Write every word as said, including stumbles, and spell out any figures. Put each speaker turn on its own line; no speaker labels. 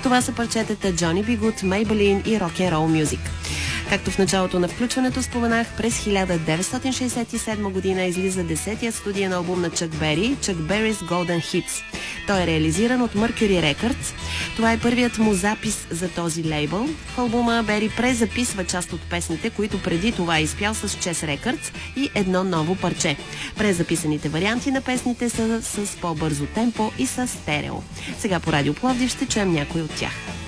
Това са парчетата Johnny B. Good, Maybelline и Rock and Roll Music. Както в началото на включването споменах, през хиляда деветстотин шейсет и седма година излиза десетият студиен албум на Чак Бери, Chuck Berry's Golden Hits. Той е реализиран от Mercury Records. Това е първият му запис за този лейбъл. В албума Бери презаписва част от песните, които преди това е изпял с Chess Records и едно ново парче. Презаписаните варианти на песните са с по-бързо темпо и с стерео. Сега по Радио Пловдив ще чуем някой от тях.